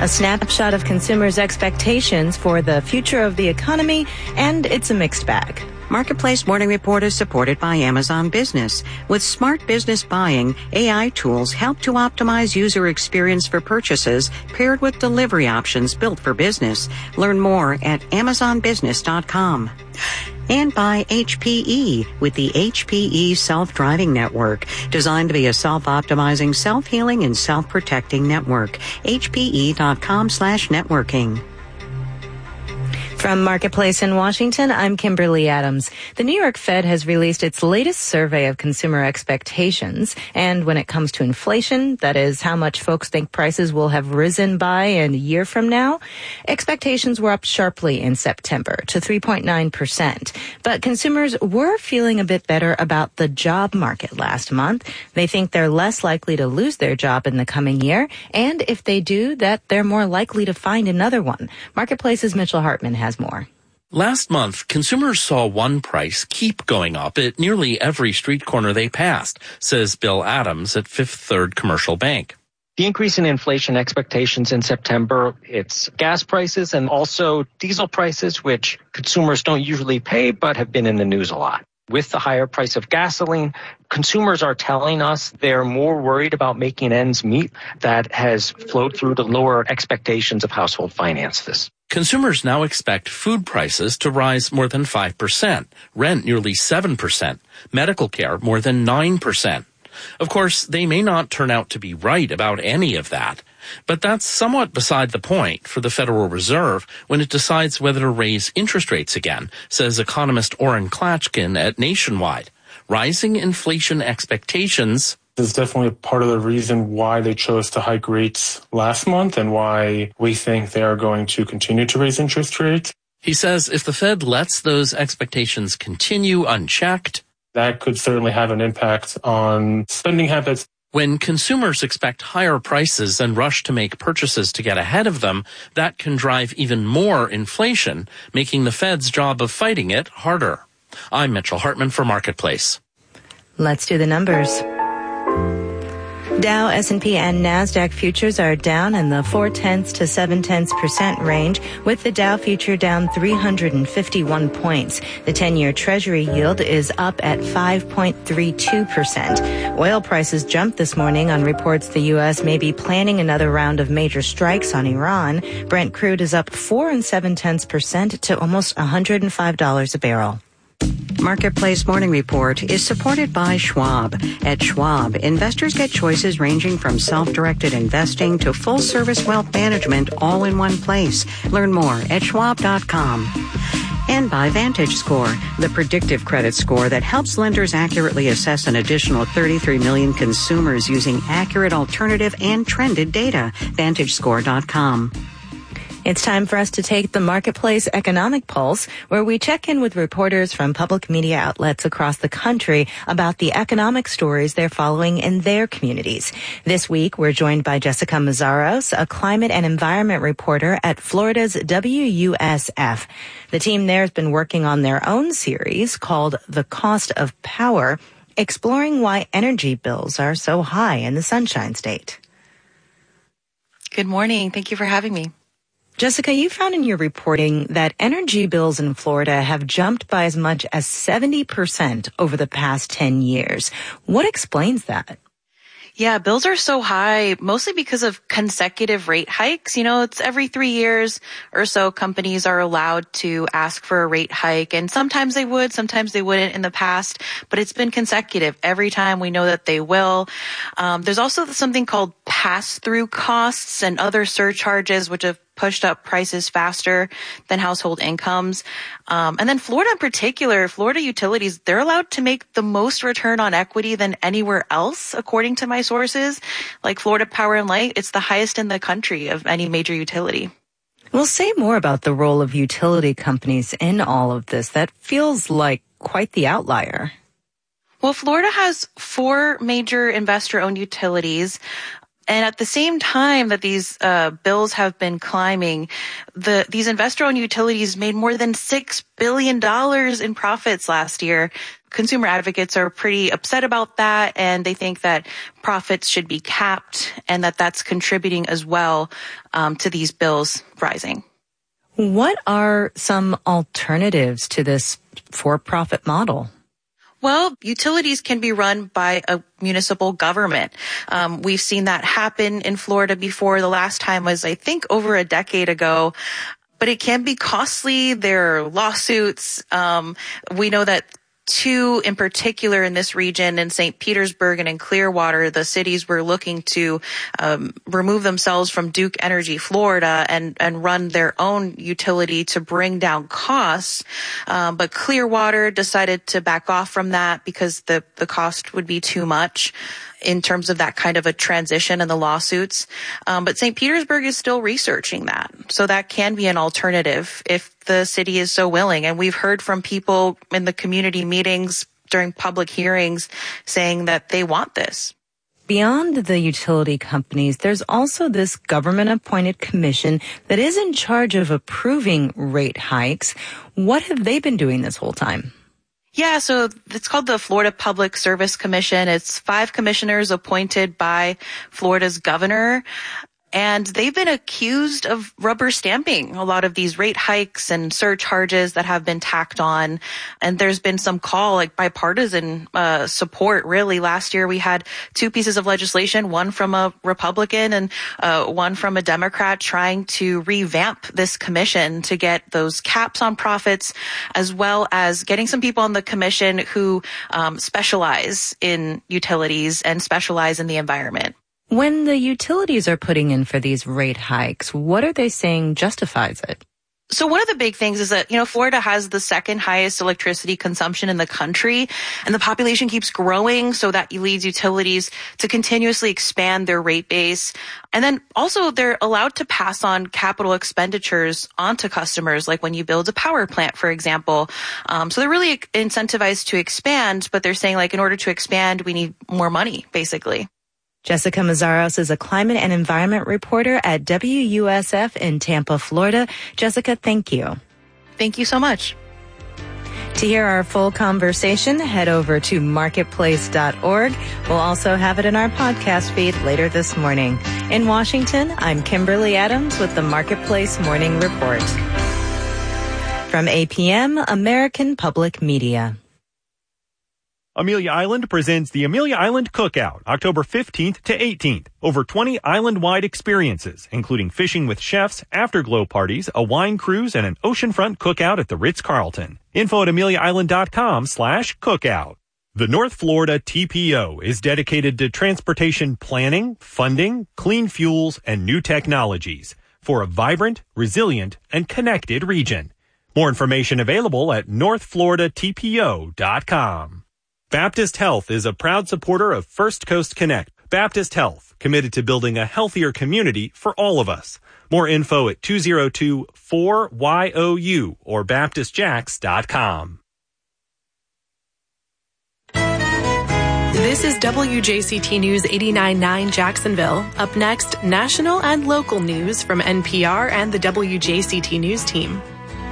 A snapshot of consumers' expectations for the future of the economy, and it's a mixed bag. Marketplace Morning Report is supported by Amazon Business. With smart business buying, AI tools help to optimize user experience for purchases paired with delivery options built for business. Learn more at amazonbusiness.com. And by HPE with the HPE Self-Driving Network, designed to be a self-optimizing, self-healing, and self-protecting network. HPE.com/networking. From Marketplace in Washington, I'm Kimberly Adams. The New York Fed has released its latest survey of consumer expectations. And when it comes to inflation, that is how much folks think prices will have risen by in a year from now, expectations were up sharply in September to 3.9%. But consumers were feeling a bit better about the job market last month. They think they're less likely to lose their job in the coming year. And if they do, that they're more likely to find another one. Marketplace's Mitchell Hartman has more. Last month, consumers saw one price keep going up at nearly every street corner they passed, says Bill Adams at Fifth Third Commercial Bank. The increase in inflation expectations in September, it's gas prices and also diesel prices, which consumers don't usually pay but have been in the news a lot. With the higher price of gasoline, consumers are telling us they're more worried about making ends meet. That has flowed through to lower expectations of household finances. Consumers now expect food prices to rise more than 5%, rent nearly 7%, medical care more than 9%. Of course, they may not turn out to be right about any of that, but that's somewhat beside the point for the Federal Reserve when it decides whether to raise interest rates again, says economist Orrin Klatchkin at Nationwide. Rising inflation expectations is definitely a part of the reason why they chose to hike rates last month and why we think they are going to continue to raise interest rates. He says if the Fed lets those expectations continue unchecked, that could certainly have an impact on spending habits. When consumers expect higher prices and rush to make purchases to get ahead of them, that can drive even more inflation, making the Fed's job of fighting it harder. I'm Mitchell Hartman for Marketplace. Let's do the numbers. Dow, S&P, and NASDAQ futures are down in the 0.4 to 0.7% range, with the Dow future down 351 points. The 10-year Treasury yield is up at 5.32%. Oil prices jumped this morning on reports the U.S. may be planning another round of major strikes on Iran. Brent crude is up 4.7% to almost $105 a barrel. Marketplace Morning Report is supported by Schwab. At Schwab, investors get choices ranging from self-directed investing to full-service wealth management all in one place. Learn more at schwab.com. And by VantageScore, the predictive credit score that helps lenders accurately assess an additional 33 million consumers using accurate alternative and trended data. VantageScore.com. It's time for us to take the Marketplace Economic Pulse, where we check in with reporters from public media outlets across the country about the economic stories they're following in their communities. This week, we're joined by Jessica Mazzaros, a climate and environment reporter at Florida's WUSF. The team there has been working on their own series called The Cost of Power, exploring why energy bills are so high in the Sunshine State. Good morning. Thank you for having me. Jessica, you found in your reporting that energy bills in Florida have jumped by as much as 70% over the past 10 years. What explains that? Yeah, bills are so high, mostly because of consecutive rate hikes. You know, it's every 3 years or so companies are allowed to ask for a rate hike. And sometimes they would, sometimes they wouldn't in the past, but it's been consecutive. Every time we know that they will. There's also something called pass-through costs and other surcharges, which have pushed up prices faster than household incomes. And then Florida in particular, Florida utilities, they're allowed to make the most return on equity than anywhere else, according to my sources. Like Florida Power and Light, it's the highest in the country of any major utility. Well, say more about the role of utility companies in all of this. That feels like quite the outlier. Well, Florida has 4 major investor-owned utilities. And at the same time that these bills have been climbing, these investor-owned utilities made more than $6 billion in profits last year. consumer advocates are pretty upset about that, and they think that profits should be capped and that that's contributing as well to these bills rising. What are some alternatives to this for-profit model? Well, utilities can be run by a municipal government. We've seen that happen in Florida before. The last time was, I think, over a decade ago. But it can be costly. There are lawsuits. We know that two in particular in this region, in St. Petersburg and in Clearwater, the cities were looking to remove themselves from Duke Energy Florida and run their own utility to bring down costs. But Clearwater decided to back off from that because the cost would be too much in terms of that kind of a transition and the lawsuits. But St. Petersburg is still researching that. So that can be an alternative if the city is so willing. And we've heard from people in the community meetings during public hearings saying that they want this. Beyond the utility companies, there's also this government-appointed commission that is in charge of approving rate hikes. What have they been doing this whole time? Yeah, so it's called the Florida Public Service Commission. It's 5 commissioners appointed by Florida's governor. And they've been accused of rubber stamping a lot of these rate hikes and surcharges that have been tacked on. And there's been some call, like bipartisan support, really. Last year we had 2 pieces of legislation, one from a Republican and one from a Democrat, trying to revamp this commission to get those caps on profits, as well as getting some people on the commission who specialize in utilities and specialize in the environment. When the utilities are putting in for these rate hikes, what are they saying justifies it? So one of the big things is that, Florida has the second highest electricity consumption in the country, and the population keeps growing, so that leads utilities to continuously expand their rate base. And then also they're allowed to pass on capital expenditures onto customers, like when you build a power plant, for example. So they're really incentivized to expand, but they're saying, in order to expand, we need more money, basically. Jessica Mazzaros is a climate and environment reporter at WUSF in Tampa, Florida. Jessica, thank you. Thank you so much. To hear our full conversation, head over to marketplace.org. We'll also have it in our podcast feed later this morning. In Washington, I'm Kimberly Adams with the Marketplace Morning Report. From APM, American Public Media. Amelia Island presents the Amelia Island Cookout, October 15th to 18th. Over 20 island-wide experiences, including fishing with chefs, afterglow parties, a wine cruise, and an oceanfront cookout at the Ritz-Carlton. Info at ameliaisland.com/cookout. The North Florida TPO is dedicated to transportation planning, funding, clean fuels, and new technologies for a vibrant, resilient, and connected region. More information available at northfloridatpo.com. Baptist Health is a proud supporter of First Coast Connect. Baptist Health, committed to building a healthier community for all of us. More info at 202-4YOU or baptistjacks.com. This is WJCT News 89.9 Jacksonville. Up next, national and local news from NPR and the WJCT News team.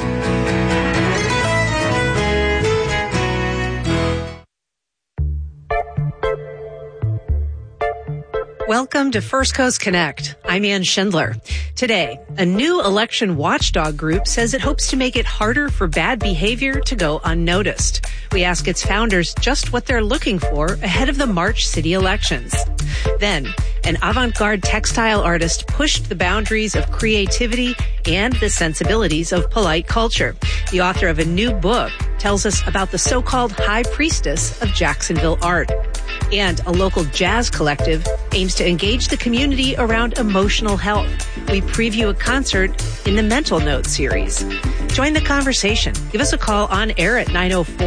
Welcome to First Coast Connect. I'm Ann Schindler. Today, a new election watchdog group says it hopes to make it harder for bad behavior to go unnoticed. We ask its founders just what they're looking for ahead of the March city elections. Then, an avant-garde textile artist pushed the boundaries of creativity and the sensibilities of polite culture. The author of a new book tells us about the so-called high priestess of Jacksonville art. And a local jazz collective aims to engage the community around emotional health. We preview a concert in the Mental Note series. Join the conversation. Give us a call on air at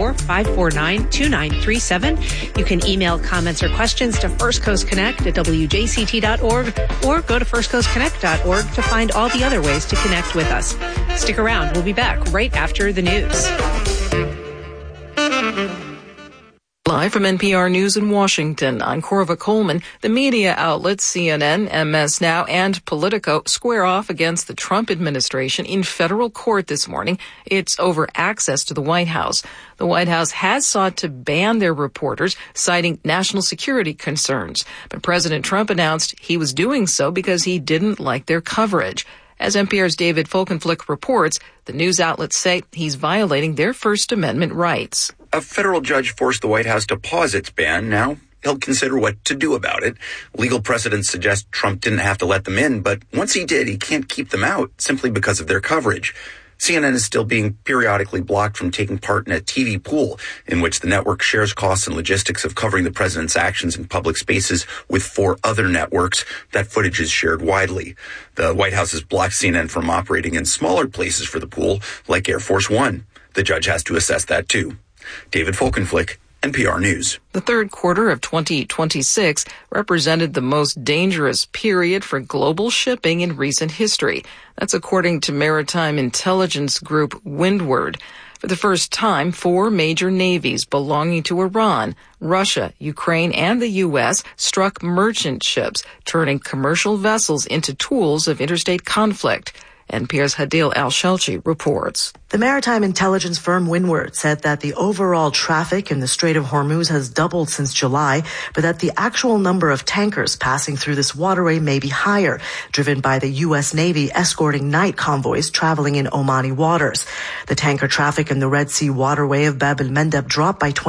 904-549-2937. You can email comments or questions to First Coast Connect at WJCT.org or go to firstcoastconnect.org to find all the other ways to connect with us. Stick around. We'll be back right after the news. Live from NPR News in Washington, I'm Corva Coleman. The media outlets CNN, MS Now, and Politico square off against the Trump administration in federal court this morning. It's over access to the White House. The White House has sought to ban their reporters, citing national security concerns. But President Trump announced he was doing so because he didn't like their coverage. As NPR's David Folkenflik reports, the news outlets say he's violating their First Amendment rights. A federal judge forced the White House to pause its ban. Now he'll consider what to do about it. Legal precedents suggest Trump didn't have to let them in, but once he did, he can't keep them out simply because of their coverage. CNN is still being periodically blocked from taking part in a TV pool in which the network shares costs and logistics of covering the president's actions in public spaces with 4 other networks. That footage is shared widely. The White House has blocked CNN from operating in smaller places for the pool, like Air Force One. The judge has to assess that too. David Folkenflik, NPR News. The third quarter of 2026 represented the most dangerous period for global shipping in recent history. That's according to maritime intelligence group Windward. For the first time, 4 major navies belonging to Iran, Russia, Ukraine, and the U.S. struck merchant ships, turning commercial vessels into tools of interstate conflict. NPR's Hadil Al-Shalchi reports. The maritime intelligence firm Windward said that the overall traffic in the Strait of Hormuz has doubled since July, but that the actual number of tankers passing through this waterway may be higher, driven by the U.S. Navy escorting night convoys traveling in Omani waters. The tanker traffic in the Red Sea waterway of Bab el-Mandeb dropped by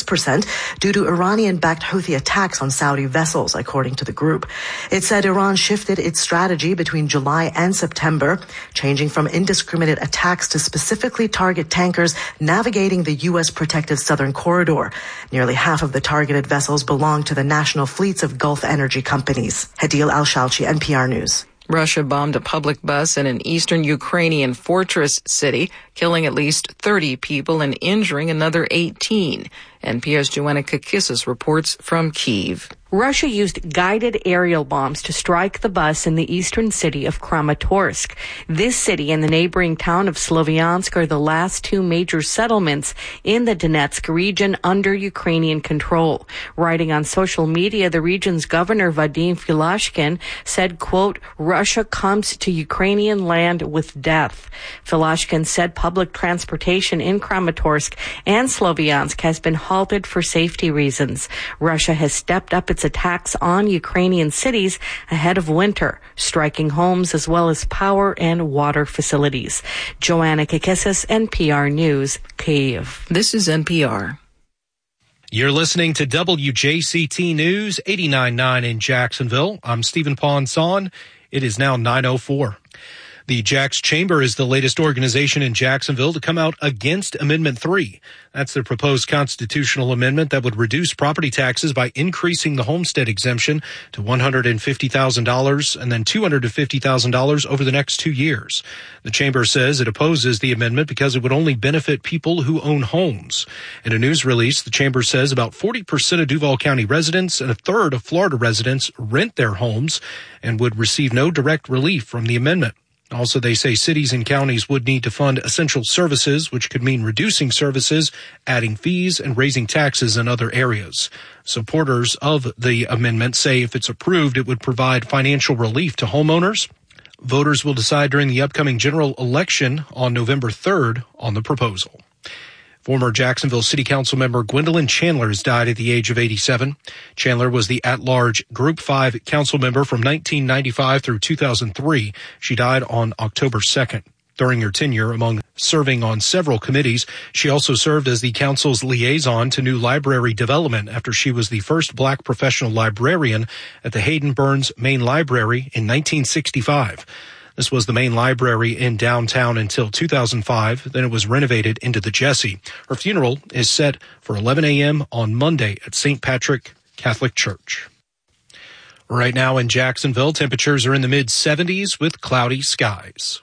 26% due to Iranian-backed Houthi attacks on Saudi vessels, according to the group. It said Iran shifted its strategy between July and September, changing from indiscriminate attacks to specifically target tankers navigating the U.S. protected southern corridor. Nearly half of the targeted vessels belong to the national fleets of Gulf energy companies. Hadil Al-Shalchi, NPR News. Russia bombed a public bus in an eastern Ukrainian fortress city, killing at least 30 people and injuring another 18. NPR's Joanna Kakissis reports from Kyiv. Russia used guided aerial bombs to strike the bus in the eastern city of Kramatorsk. This city and the neighboring town of Sloviansk are the last 2 major settlements in the Donetsk region under Ukrainian control. Writing on social media, the region's governor Vadim Filashkin said, quote, "Russia comes to Ukrainian land with death." Filashkin said public transportation in Kramatorsk and Sloviansk has been halted for safety reasons. Russia has stepped up its attacks on Ukrainian cities ahead of winter, striking homes as well as power and water facilities. Joanna Kakissis, NPR News, Kyiv. This is NPR. You're listening to WJCT News 89.9 in Jacksonville. I'm Stephen Ponson. It is now 9:04. The Jax Chamber is the latest organization in Jacksonville to come out against Amendment 3. That's the proposed constitutional amendment that would reduce property taxes by increasing the homestead exemption to $150,000 and then $250,000 over the next 2 years. The Chamber says it opposes the amendment because it would only benefit people who own homes. In a news release, the Chamber says about 40% of Duval County residents and a third of Florida residents rent their homes and would receive no direct relief from the amendment. Also, they say cities and counties would need to fund essential services, which could mean reducing services, adding fees, and raising taxes in other areas. Supporters of the amendment say if it's approved, it would provide financial relief to homeowners. Voters will decide during the upcoming general election on November 3rd on the proposal. Former Jacksonville City Council member Gwendolyn Chandler has died at the age of 87. Chandler was the at-large Group 5 council member from 1995 through 2003. She died on October 2nd. During her tenure, among serving on several committees, she also served as the council's liaison to new library development after she was the first black professional librarian at the Hayden Burns Main Library in 1965. This was the main library in downtown until 2005. Then it was renovated into the Jessie. Her funeral is set for 11 a.m. on Monday at St. Patrick Catholic Church. Right now in Jacksonville, temperatures are in the mid-70s with cloudy skies.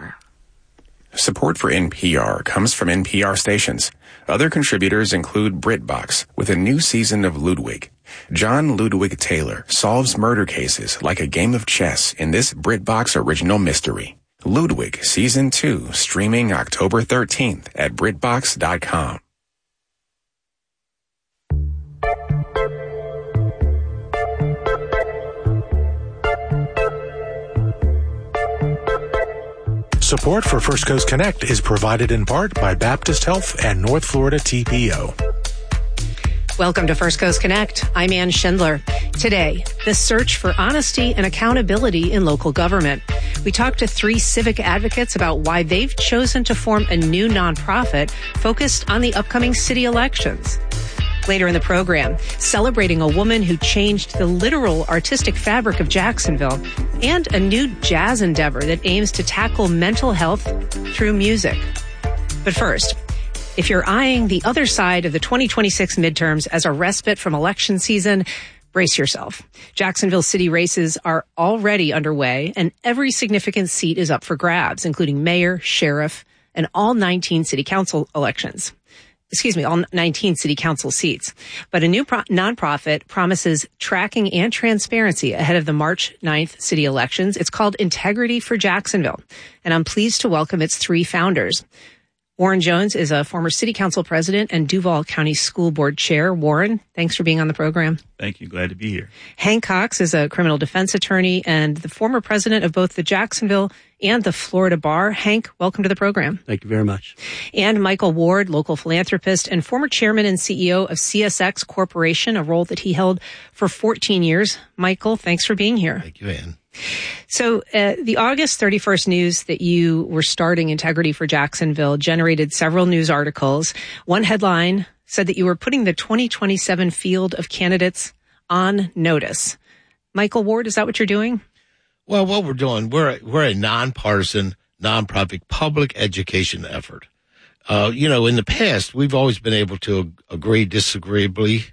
Support for NPR comes from NPR stations. Other contributors include BritBox with a new season of Ludwig. John Ludwig Taylor solves murder cases like a game of chess in this BritBox original mystery. Ludwig Season 2, streaming October 13th at BritBox.com. Support for First Coast Connect is provided in part by Baptist Health and North Florida TPO. Welcome to First Coast Connect. I'm Ann Schindler. Today, the search for honesty and accountability in local government. We talked to 3 civic advocates about why they've chosen to form a new nonprofit focused on the upcoming city elections. Later in the program, celebrating a woman who changed the literal artistic fabric of Jacksonville and a new jazz endeavor that aims to tackle mental health through music. But first, if you're eyeing the other side of the 2026 midterms as a respite from election season, brace yourself. Jacksonville city races are already underway, and every significant seat is up for grabs, including mayor, sheriff, and all 19 city council elections. All 19 city council seats. But a new nonprofit promises tracking and transparency ahead of the March 9th city elections. It's called Integrity for Jacksonville, and I'm pleased to welcome its 3 founders. Warren Jones is a former city council president and Duval County School Board chair. Warren, thanks for being on the program. Thank you. Glad to be here. Hank Cox is a criminal defense attorney and the former president of both the Jacksonville and the Florida Bar. Hank, welcome to the program. Thank you very much. And Michael Ward, local philanthropist and former chairman and CEO of CSX Corporation, a role that he held for 14 years. Michael, thanks for being here. Thank you, Ann. So the August 31st news that you were starting Integrity for Jacksonville generated several news articles. One headline said that you were putting the 2027 field of candidates on notice. Michael Ward, is that what you're doing? Well, what we're doing, we're a nonpartisan, nonprofit public education effort. In the past, we've always been able to disagree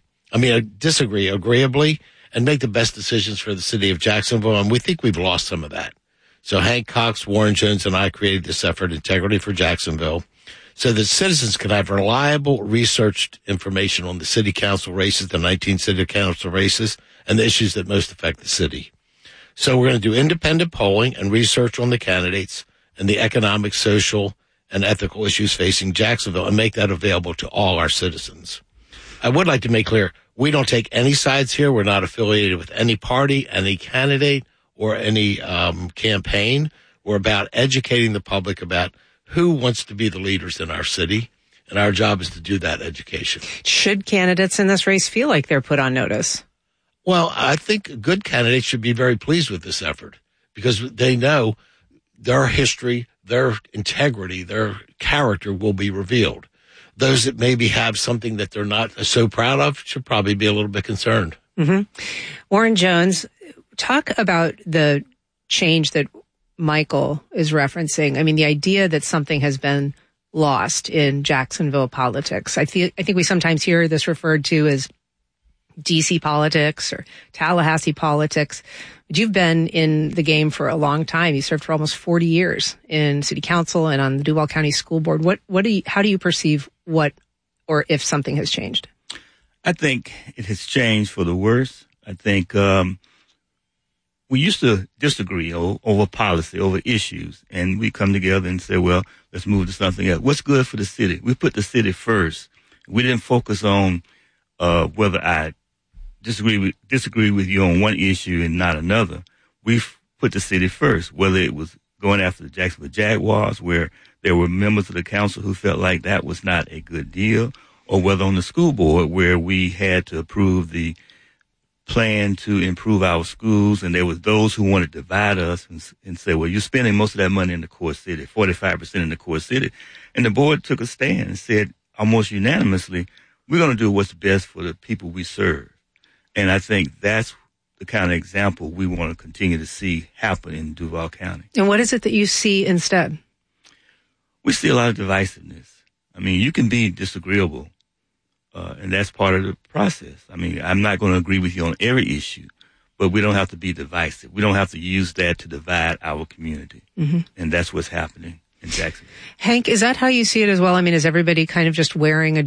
agreeably, and make the best decisions for the city of Jacksonville, and we think we've lost some of that. So Hank Cox, Warren Jones, and I created this effort, Integrity for Jacksonville, so that citizens can have reliable, researched information on the city council races, the 19 city council races, and the issues that most affect the city. So we're going to do independent polling and research on the candidates and the economic, social, and ethical issues facing Jacksonville and make that available to all our citizens. I would like to make clear, we don't take any sides here. We're not affiliated with any party, any candidate, or any campaign. We're about educating the public about who wants to be the leaders in our city, and our job is to do that education. Should candidates in this race feel like they're put on notice? Well, I think good candidates should be very pleased with this effort because they know their history, their integrity, their character will be revealed. Those that maybe have something that they're not so proud of should probably be a little bit concerned. Mm-hmm. Warren Jones, talk about the change that Michael is referencing. I mean, the idea that something has been lost in Jacksonville politics. I think we sometimes hear this referred to as DC politics or Tallahassee politics. But you've been in the game for a long time. You served for almost 40 years in city council and on the Duval County School Board. How do you perceive what or if something has changed? I think it has changed for the worse. I think we used to disagree over policy, over issues, and we come together and say, well, let's move to something else. What's good for the city? We put the city first. We didn't focus on whether I disagree with you on one issue and not another. We put the city first, whether it was going after the Jacksonville Jaguars, where there were members of the council who felt like that was not a good deal, or whether on the school board where we had to approve the plan to improve our schools, and there was those who wanted to divide us and say, well, you're spending most of that money in the core city, 45% in the core city. And the board took a stand and said almost unanimously, we're going to do what's best for the people we serve. And I think that's the kind of example we want to continue to see happen in Duval County. And what is it that you see instead? We see a lot of divisiveness. I mean, you can be disagreeable, and that's part of the process. I mean, I'm not going to agree with you on every issue, but we don't have to be divisive. We don't have to use that to divide our community. Mm-hmm. And that's what's happening in Jacksonville. Hank, is that how you see it as well? I mean, is everybody kind of just wearing